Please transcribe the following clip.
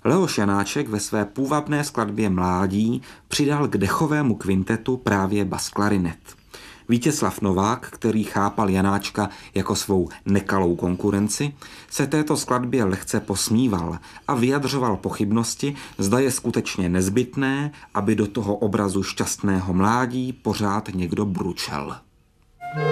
Leoš Janáček ve své půvabné skladbě Mládí přidal k dechovému kvintetu právě basklarinet. Vítězslav Novák, který chápal Janáčka jako svou nekalou konkurenci, se této skladbě lehce posmíval a vyjadřoval pochybnosti, zda je skutečně nezbytné, aby do toho obrazu šťastného mládí pořád někdo bručel.